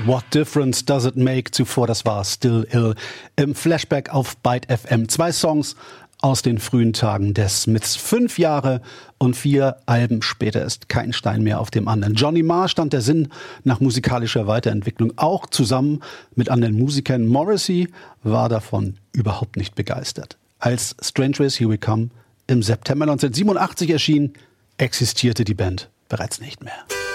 What Difference Does It Make? Zuvor, das war Still Ill im Flashback auf Byte FM. 2 Songs aus den frühen Tagen des Smiths. 5 Jahre und 4 Alben später ist kein Stein mehr auf dem anderen. Johnny Marr stand der Sinn nach musikalischer Weiterentwicklung auch zusammen mit anderen Musikern. Morrissey war davon überhaupt nicht begeistert. Als Strangers Here We Come im September 1987 erschien, existierte die Band bereits nicht mehr.